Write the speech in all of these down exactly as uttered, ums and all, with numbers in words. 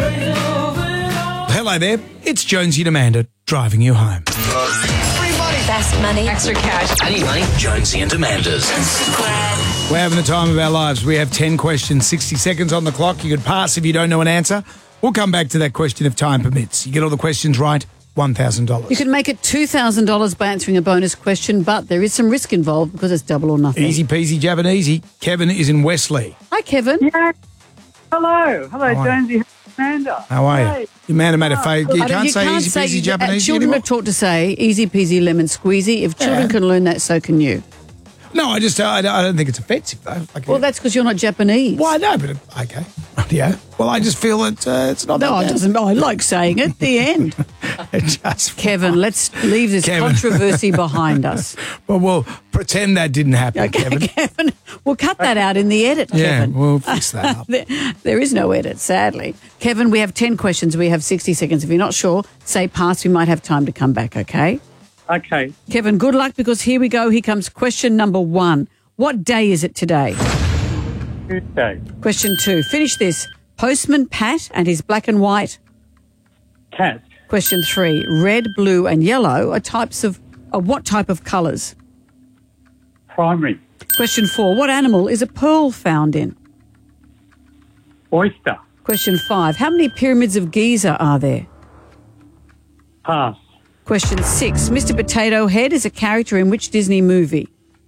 Hello there, it's Jonesy and Amanda driving you home. Fast money. Extra cash. I need money. Jonesy and Amanda's. We're having the time of our lives. We have ten questions, sixty seconds on the clock. You could pass if you don't know an answer. We'll come back to that question if time permits. You get all the questions right, one thousand dollars. You can make it two thousand dollars by answering a bonus question, but there is some risk involved because it's double or nothing. Easy peasy, Japanese. Kevin is in Wesley. Hi, Kevin. Yeah. Hello. Hello, Hi. Jonesy. Amanda. How are you? Hey. Your man made a face. You I don't- can't you say can't easy say peasy you- Japanese Children anymore? are taught to say easy peasy lemon squeezy. If children Yeah. can learn that, so can you. No, I just I, I don't think it's offensive though. Like, Well, that's because you're not Japanese. well, I know, but okay, yeah. Well, I just feel that uh, it's not. No, that it bad. doesn't. I like saying it. The end. It just, Kevin, let's leave this Kevin. controversy behind us. well, we'll pretend that didn't happen, Okay, Kevin. Kevin. We'll cut that out in the edit, Yeah, Kevin. we'll fix that up. There, there is no edit, sadly. Kevin, we have ten questions. We have sixty seconds. If you're not sure, say pass. We might have time to come back, okay? Okay. Kevin, good luck because here we go. Here comes question number one. What day is it today? Tuesday. Question two. Finish this. Postman Pat and his black and white. Cat. Question three. Red, blue and yellow are types of, are what type of colours? Primary. Question four. What animal is a pearl found in? Oyster. Question five. How many pyramids of Giza are there? Pass. Question six. Mister Potato Head is a character in which Disney movie?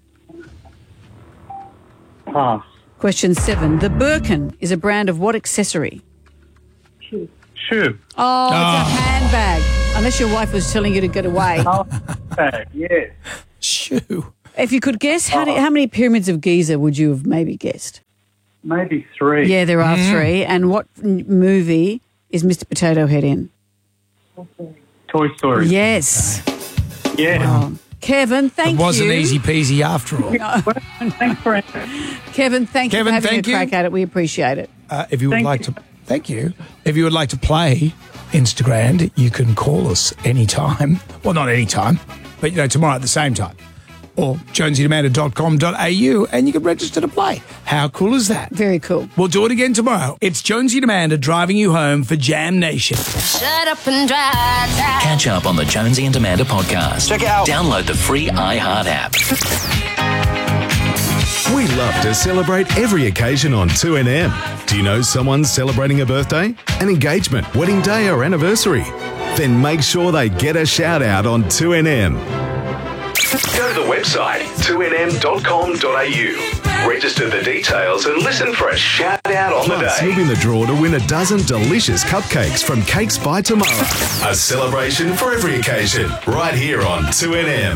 Pass. Question seven. The Birkin is a brand of what accessory? Shoe. Oh, it's a handbag. Unless your wife was telling you to get away. Oh, bag. Yes. Shoo. If you could guess, how, do, how many pyramids of Giza would you have maybe guessed? Maybe three. Yeah, there are three. And what n- movie is Mister Potato Head in? Toy Story. Yes. Yeah. Oh. Kevin, thank It wasn't you. easy peasy after all. Well, thanks for it. Kevin, thank you Kevin, for having thank a you. crack at it. We appreciate it. Uh, if you would Thank like you. to, thank you. If you would like to play Instagram, you can call us anytime. Well, not anytime, but you know, tomorrow at the same time. Or jonesy amanda dot com dot a u and you can register to play. How cool is that? Very cool. We'll do it again tomorrow. It's Jonesy and Amanda driving you home for Jam Nation. Shut up and drive. Catch up on the Jonesy and Amanda podcast. Check it out. Download the free iHeart app. We love to celebrate every occasion on two N M. Do you know someone's celebrating a birthday, an engagement, wedding day or anniversary? Then make sure they get a shout out on two N M. Go to the website two N M dot com dot a u. Register the details and listen for a shout out on the day. Plus, you'll be in the draw to win a dozen delicious cupcakes from Cakes by Tomorrow. A celebration for every occasion, right here on two N M.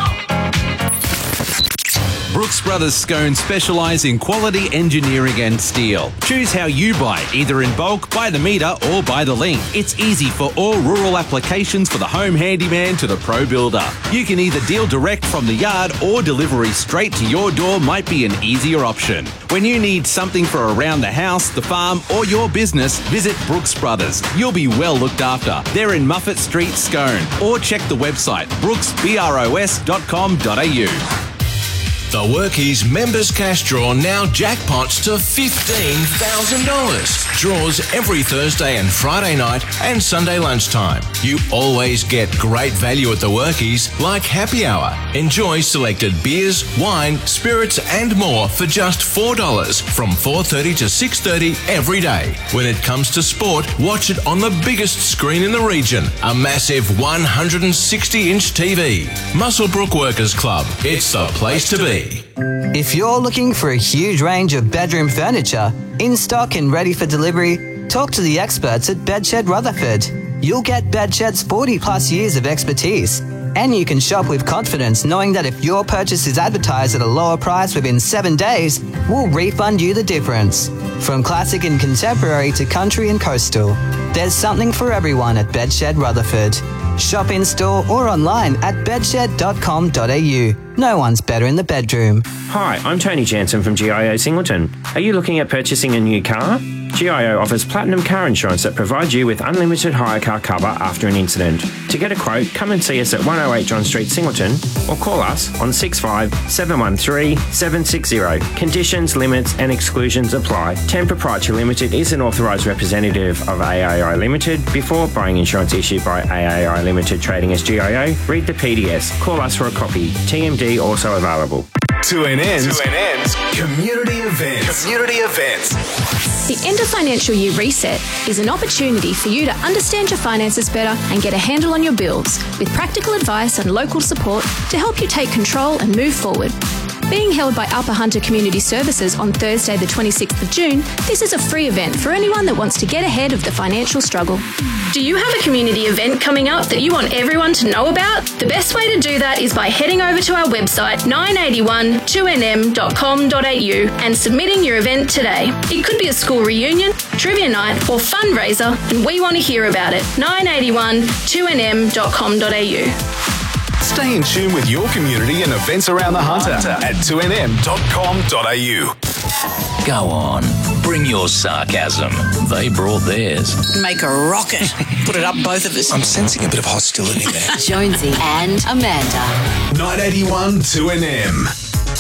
Brooks Brothers Scones specialise in quality engineering and steel. Choose how you buy, either in bulk, by the metre or by the link. It's easy for all rural applications for the home handyman to the pro builder. You can either deal direct from the yard or delivery straight to your door might be an easier option. When you need something for around the house, the farm or your business, visit Brooks Brothers. You'll be well looked after. They're in Muffet Street, Scone. Or check the website brooks bros dot com dot a u. The Workies Members Cash Draw now jackpots to fifteen thousand dollars. Draws every Thursday and Friday night and Sunday lunchtime. You always get great value at the Workies, like happy hour. Enjoy selected beers, wine, spirits and more for just four dollars from four thirty to six thirty every day. When it comes to sport, watch it on the biggest screen in the region, a massive one hundred sixty inch T V. Muswellbrook Workers Club. It's the place to be. If you're looking for a huge range of bedroom furniture, in stock and ready for delivery, talk to the experts at Bedshed Rutherford. You'll get Bedshed's forty plus years of expertise, and you can shop with confidence knowing that if your purchase is advertised at a lower price within seven days, we'll refund you the difference. From classic and contemporary to country and coastal, there's something for everyone at Bedshed Rutherford. Shop in store or online at bedshed dot com dot a u. No one's better in the bedroom. Hi, I'm Tony Jansen from G I O Singleton. Are you looking at purchasing a new car? G I O offers platinum car insurance that provides you with unlimited hire car cover after an incident. To get a quote, come and see us at one oh eight John Street, Singleton, or call us on six five seven one three seven six zero. Conditions, limits and exclusions apply. ten Proprietary Limited is an authorised representative of A A I Limited. Before buying insurance issued by A A I Limited trading as G I O, read the P D S. Call us for a copy. T M D also available. two N N's community events. Community events. The End of Financial Year Reset is an opportunity for you to understand your finances better and get a handle on your bills with practical advice and local support to help you take control and move forward. Being held by Upper Hunter Community Services on Thursday the twenty-sixth of June, this is a free event for anyone that wants to get ahead of the financial struggle. Do you have a community event coming up that you want everyone to know about? The best way to do that is by heading over to our website nine eighty-one two N M dot com dot A U and submitting your event today. It could be a school reunion, trivia night or fundraiser, and we want to hear about it. nine eighty-one two N M dot com dot A U. Stay in tune with your community and events around the Hunter at two N M dot com dot A U. Go on, bring your sarcasm. They brought theirs. Make a rocket. Put it up both of us. I'm sensing a bit of hostility there. Jonesy and Amanda. nine eighty-one two N M.